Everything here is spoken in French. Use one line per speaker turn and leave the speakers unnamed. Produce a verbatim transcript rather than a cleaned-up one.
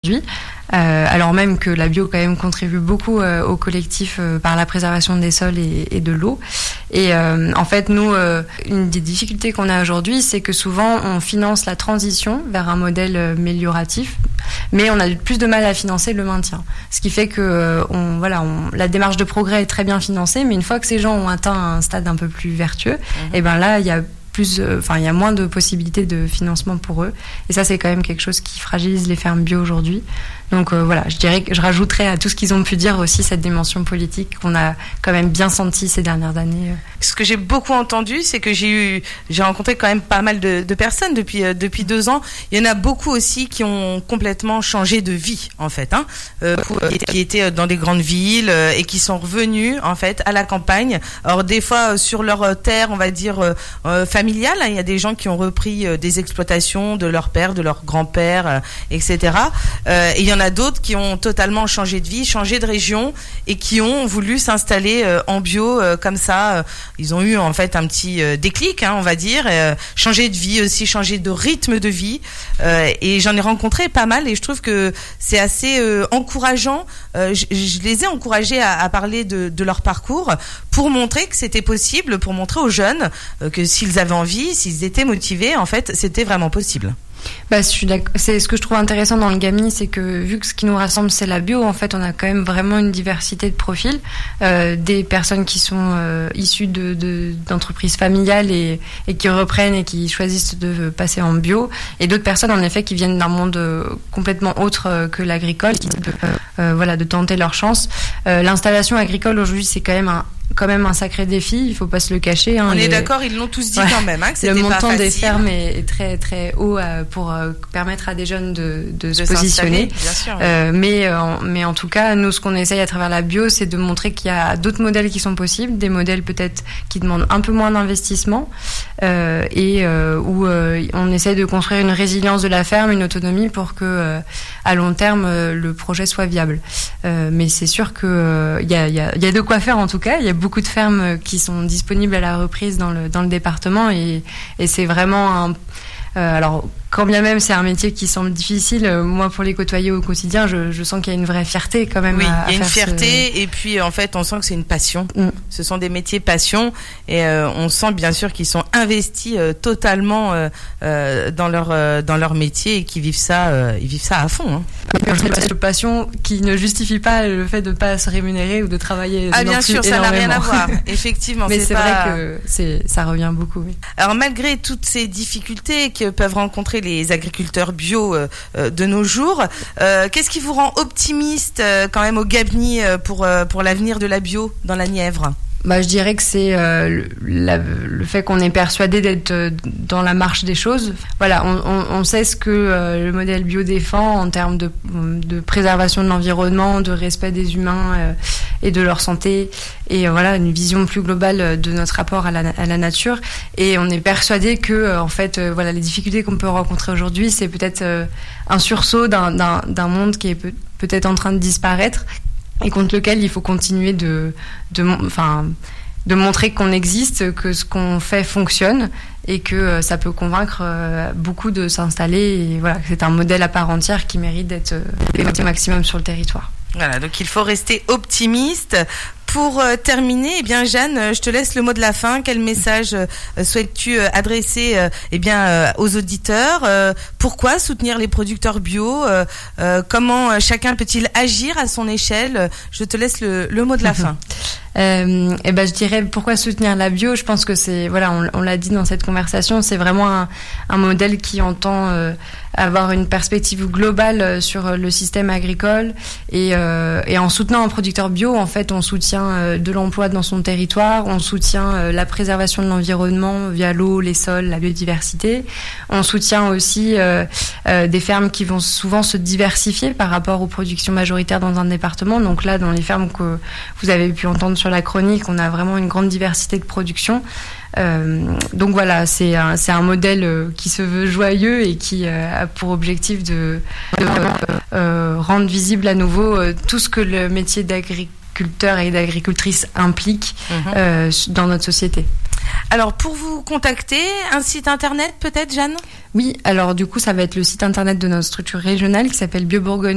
aujourd'hui. Euh, alors même que la bio quand même contribue beaucoup euh, au collectif euh, par la préservation des sols et, et de l'eau. Et euh, en fait, nous, euh, une des difficultés qu'on a aujourd'hui, c'est que souvent on finance la transition vers un modèle amélioratif, mais on a plus de mal à financer le maintien. Ce qui fait que euh, on, voilà, on, la démarche de progrès est très bien financée, mais une fois que ces gens ont atteint un stade un peu plus vertueux, mmh. et ben là, il y a plus, enfin, il y a moins de possibilités de financement pour eux. Et ça, c'est quand même quelque chose qui fragilise les fermes bio aujourd'hui. Donc euh, voilà, je dirais que je rajouterais à tout ce qu'ils ont pu dire aussi cette dimension politique qu'on a quand même bien sentie ces dernières années.
Ce que j'ai beaucoup entendu, c'est que j'ai eu, j'ai rencontré quand même pas mal de, de personnes depuis euh, depuis deux ans. Il y en a beaucoup aussi qui ont complètement changé de vie en fait, hein, euh, pour, euh, qui étaient dans des grandes villes euh, et qui sont revenus en fait à la campagne. Alors des fois euh, sur leur terre, on va dire euh, euh, familiale, hein, il y a des gens qui ont repris euh, des exploitations de leur père, de leur grand-père, euh, et cetera. Euh, et il y en a d'autres qui ont totalement changé de vie, changé de région et qui ont voulu s'installer euh, en bio euh, comme ça. Ils ont eu en fait un petit euh, déclic, hein, on va dire, euh, changer de vie aussi, changer de rythme de vie. Euh, et j'en ai rencontré pas mal et je trouve que c'est assez euh, encourageant. Euh, je, je les ai encouragés à, à parler de, de leur parcours pour montrer que c'était possible, pour montrer aux jeunes euh, que s'ils avaient envie, s'ils étaient motivés, en fait, c'était vraiment possible.
Bah, je suis d'accord. C'est ce que je trouve intéressant dans le Gamini, c'est que vu que ce qui nous rassemble c'est la bio, en fait, on a quand même vraiment une diversité de profils, euh, des personnes qui sont euh, issues de, de d'entreprises familiales et, et qui reprennent et qui choisissent de passer en bio, et d'autres personnes en effet qui viennent d'un monde euh, complètement autre euh, que l'agricole, qui de, euh, voilà, de tenter leur chance. Euh, l'installation agricole aujourd'hui, c'est quand même un quand même un sacré défi, il faut pas se le cacher. Hein,
On
les...
est d'accord, ils l'ont tous dit ouais. quand même, hein, que c'était
le montant
pas
des
facile.
fermes est, est très très haut euh, pour euh, permettre à des jeunes de, de, de se positionner.
Bien sûr,
euh, mais euh, mais en tout cas, nous, ce qu'on essaye à travers la bio, c'est de montrer qu'il y a d'autres modèles qui sont possibles, des modèles peut-être qui demandent un peu moins d'investissement euh, et euh, où euh, on essaye de construire une résilience de la ferme, une autonomie pour que euh, à long terme euh, le projet soit viable. Euh, mais c'est sûr que euh, il y a il y a il y a de quoi faire en tout cas. Il y a beaucoup de fermes qui sont disponibles à la reprise dans le dans le département et et c'est vraiment un euh, alors quand bien même c'est un métier qui semble difficile, euh, moi pour les côtoyer au quotidien, je, je sens qu'il y a une vraie fierté quand même.
Oui,
à,
il y a
à
une fierté
ce...
et puis en fait on sent que c'est une passion.
Mm.
Ce sont des métiers passion et euh, on sent bien sûr qu'ils sont investis euh, totalement euh, euh, dans leur euh, dans leur métier et qu'ils vivent ça, euh, ils vivent ça à fond. Hein.
Une passion qui ne justifie pas le fait de ne pas se rémunérer ou de travailler.
Ah bien sûr, ça n'a rien à voir. Effectivement,
mais
c'est,
c'est
pas...
vrai que c'est ça revient beaucoup. Oui.
Alors malgré toutes ces difficultés que peuvent rencontrer les agriculteurs bio euh, euh, de nos jours, euh, qu'est-ce qui vous rend optimiste euh, quand même au Gabni euh, pour euh, pour l'avenir de la bio dans la Nièvre?
Bah, je dirais que c'est euh, le, la, le fait qu'on est persuadé d'être euh, dans la marche des choses. Voilà, on, on, on sait ce que euh, le modèle bio défend en termes de, de préservation de l'environnement, de respect des humains euh, et de leur santé, et euh, voilà, une vision plus globale de notre rapport à la, à la nature. Et on est persuadé que, euh, en fait, euh, voilà, les difficultés qu'on peut rencontrer aujourd'hui, c'est peut-être euh, un sursaut d'un, d'un, d'un monde qui est peut, peut-être en train de disparaître, et contre lequel il faut continuer de, de, enfin, de montrer qu'on existe, que ce qu'on fait fonctionne et que euh, ça peut convaincre euh, beaucoup de s'installer. Et voilà, c'est un modèle à part entière qui mérite d'être euh, développé au maximum sur le territoire.
Voilà, donc il faut rester optimiste. Pour euh, terminer, eh bien Jeanne, euh, je te laisse le mot de la fin. Quel message euh, souhaites-tu euh, adresser euh, eh bien euh, aux auditeurs? euh, Pourquoi soutenir les producteurs bio? euh, euh, Comment euh, chacun peut-il agir à son échelle? Je te laisse le, le mot de la fin.
Euh, et ben je dirais pourquoi soutenir la bio. Je pense que c'est voilà, on, on l'a dit dans cette conversation, c'est vraiment un, un modèle qui entend euh, avoir une perspective globale sur le système agricole et, euh, et en soutenant un producteur bio, en fait, on soutient euh, de l'emploi dans son territoire, on soutient euh, la préservation de l'environnement via l'eau, les sols, la biodiversité. On soutient aussi euh, euh, des fermes qui vont souvent se diversifier par rapport aux productions majoritaires dans un département. Donc là, dans les fermes que vous avez pu entendre sur la chronique, on a vraiment une grande diversité de production. Euh, donc voilà, c'est un, c'est un modèle euh, qui se veut joyeux et qui euh, a pour objectif de, de euh, rendre visible à nouveau euh, tout ce que le métier d'agriculteur et d'agricultrice implique mmh. euh, dans notre société.
Alors, pour vous contacter, un site internet peut-être, Jeanne ?
Oui, alors du coup, ça va être le site internet de notre structure régionale qui s'appelle Bio Bourgogne